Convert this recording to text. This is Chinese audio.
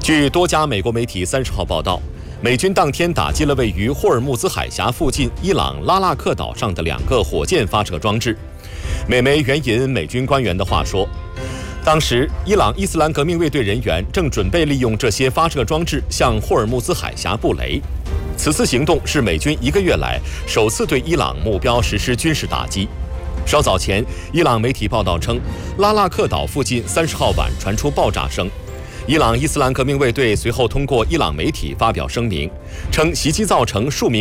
据多家美国媒体30号报道，美军当天打击了位于霍尔木兹海峡附近伊朗拉纳克岛上的2个火箭发射装置。美媒援引美军官员的话说，当时伊朗伊斯兰革命卫队人员正准备利用这些发射装置向霍尔木兹海峡布雷。此次行动是美军1个月来首次对伊朗目标实施军事打击。稍早前，伊朗媒体报道称，拉纳克岛附近30号晚传出爆炸声。伊朗伊斯兰革命卫队随后通过伊朗媒体发表声明，称袭击造成数名